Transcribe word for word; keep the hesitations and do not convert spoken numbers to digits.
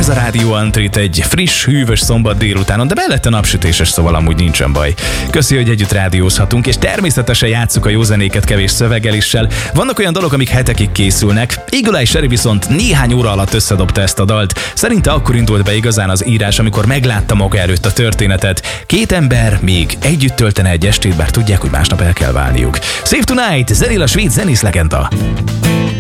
ez a Rádió Antrit egy friss, hűvös szombat délutánon, de mellette napsütéses, szóval amúgy nincsen baj. Köszi, hogy együtt rádiózhatunk, és természetesen játsszuk a jó zenéket kevés szövegeléssel. Vannak olyan dalok, amik hetekig készülnek. Eagle Eye Cherry viszont néhány óra alatt összedobta ezt a dalt. Szerinte akkor indult be igazán az írás, amikor meglátta maga előtt a történetet. Két ember még együtt töltene egy estét, bár tudják, hogy másnap el kell válniuk. Save Tonight, zenél a svéd zenész legenda.